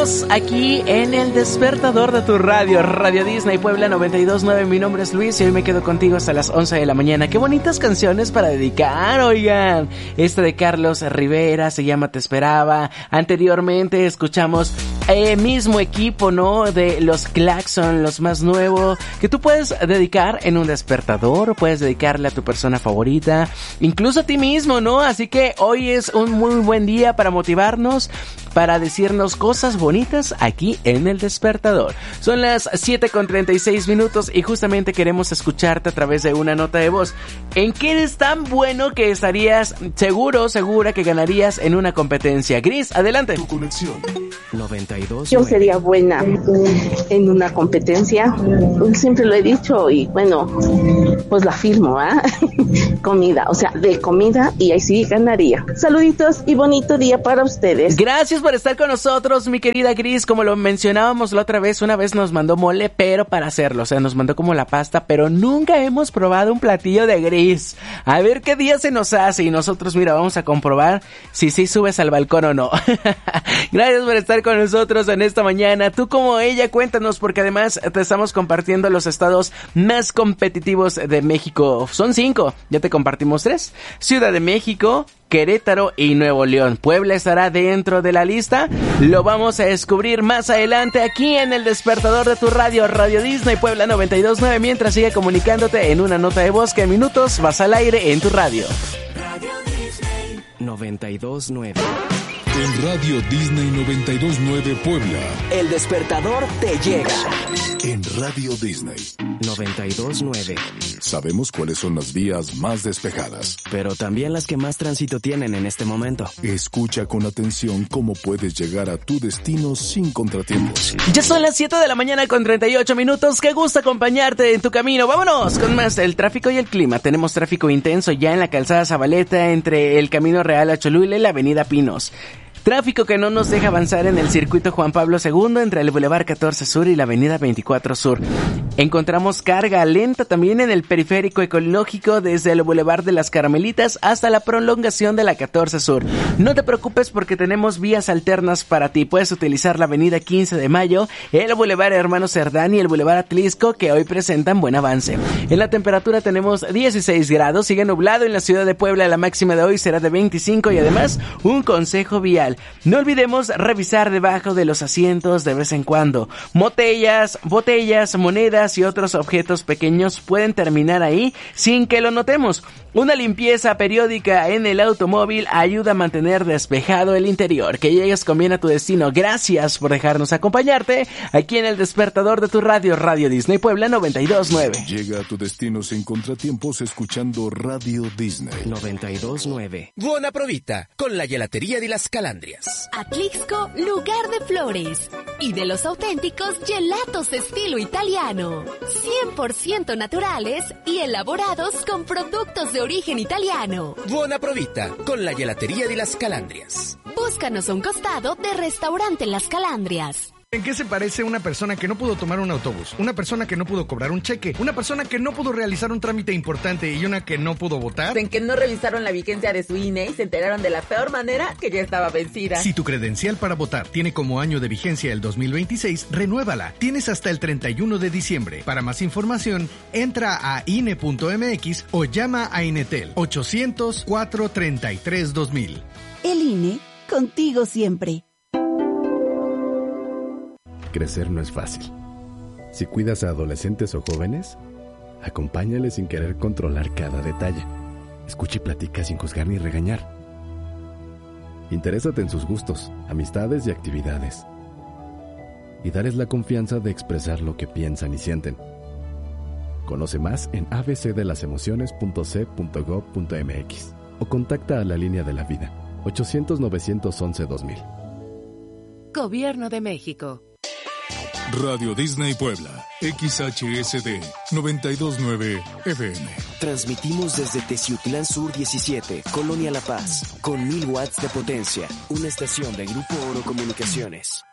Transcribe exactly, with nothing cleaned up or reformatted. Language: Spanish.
minutos aquí en el despertador de tu radio, Radio Disney Puebla noventa y dos punto nueve. Mi nombre es Luis y hoy me quedo contigo hasta las once de la mañana. Qué bonitas canciones para dedicar, oigan. Esta de Carlos Rivera se llama Te Esperaba. Anteriormente escuchamos el mismo equipo, ¿no? De los Claxon, los más nuevos, que tú puedes dedicar en un despertador, puedes dedicarle a tu persona favorita, incluso a ti mismo, ¿no? Así que hoy es un muy buen día para motivarnos, para decirnos cosas bonitas aquí en el despertador. Son las siete con treinta y seis minutos y justamente queremos escucharte a través de una nota de voz. ¿En qué eres tan bueno que estarías seguro, segura que ganarías en una competencia? Gris, adelante. Tu conexión. noventa y dos. Yo sería buena en una competencia. Siempre lo he dicho y bueno, pues la firmo, ¿ah? ¿eh? Comida, o sea, de comida, y ahí sí ganaría. Saluditos y bonito día para ustedes. Gracias por estar con nosotros, mi querida Gris. Como lo mencionábamos la otra vez, una vez nos mandó mole, pero para hacerlo, o sea, nos mandó como la pasta, pero nunca hemos probado un platillo de Gris. A ver qué día se nos hace y nosotros, mira, vamos a comprobar si sí subes al balcón o no. Gracias por estar con nosotros en esta mañana. Tú como ella, cuéntanos, porque además te estamos compartiendo los estados más competitivos de México. Son cinco, ya te compartimos tres. Ciudad de México, Querétaro y Nuevo León. Puebla estará dentro de la lista. Lo vamos a descubrir más adelante aquí en el despertador de tu radio, Radio Disney Puebla noventa y dos punto nueve. Mientras sigue comunicándote en una nota de voz que en minutos vas al aire en tu radio. Radio Disney noventa y dos punto nueve. En Radio Disney noventa y dos punto nueve Puebla, El despertador te llega. En Radio Disney noventa y dos punto nueve. sabemos cuáles son las vías más despejadas, pero también las que más tránsito tienen en este momento. Escucha con atención cómo puedes llegar a tu destino sin contratiempos. Ya son las siete de la mañana con treinta y ocho minutos. Qué gusto acompañarte en tu camino. Vámonos con más del tráfico y el clima. Tenemos tráfico intenso ya en la calzada Zabaleta entre el Camino Real a Cholula y la avenida Pinos. Tráfico que no nos deja avanzar en el circuito Juan Pablo segundo entre el Boulevard catorce Sur y la avenida veinticuatro Sur. Encontramos carga lenta también en el periférico ecológico desde el Boulevard de las Carmelitas hasta la prolongación de la catorce Sur. No te preocupes porque tenemos vías alternas para ti. Puedes utilizar la avenida quince de mayo, el Boulevard Hermano Cerdán y el Boulevard Atlisco, que hoy presentan buen avance. En la temperatura tenemos dieciséis grados, sigue nublado en la ciudad de Puebla. La máxima de hoy será de veinticinco y además un consejo vial. No olvidemos revisar debajo de los asientos de vez en cuando. Botellas, botellas, monedas y otros objetos pequeños pueden terminar ahí sin que lo notemos. Una limpieza periódica en el automóvil ayuda a mantener despejado el interior. Que llegues con bien a tu destino. Gracias por dejarnos acompañarte aquí en el despertador de tu radio, Radio Disney Puebla noventa y dos punto nueve. Llega a tu destino sin contratiempos escuchando Radio Disney noventa y dos punto nueve. Buona provita con la gelatería de las Calandrias. Atlixco, lugar de flores y de los auténticos gelatos estilo italiano, cien por ciento naturales y elaborados con productos de origen italiano. Buona provita con la gelatería de las Calandrias. Búscanos a un costado de Restaurante Las Calandrias. ¿En qué se parece una persona que no pudo tomar un autobús? Una persona que no pudo cobrar un cheque, una persona que no pudo realizar un trámite importante y una que no pudo votar. En que no revisaron la vigencia de su I N E y se enteraron de la peor manera que ya estaba vencida. Si tu credencial para votar tiene como año de vigencia el dos mil veintiséis, renuévala. Tienes hasta el treinta y uno de diciembre. Para más información, entra a I N E punto M X o llama a Inetel ochocientos, cuatrocientos treinta y tres, dos mil. El I N E, contigo siempre. Crecer no es fácil. Si cuidas a adolescentes o jóvenes, acompáñales sin querer controlar cada detalle. Escucha y platica sin juzgar ni regañar. Interésate en sus gustos, amistades y actividades. Y darles la confianza de expresar lo que piensan y sienten. Conoce más en a b c de las emociones punto c punto gov punto m x o contacta a la línea de la vida ochocientos, novecientos once, dos mil. Gobierno de México. Radio Disney Puebla, X H S D noventa y dos punto nueve F M. Transmitimos desde Teciutlán Sur diecisiete, Colonia La Paz, con mil watts de potencia. Una estación de Grupo Oro Comunicaciones.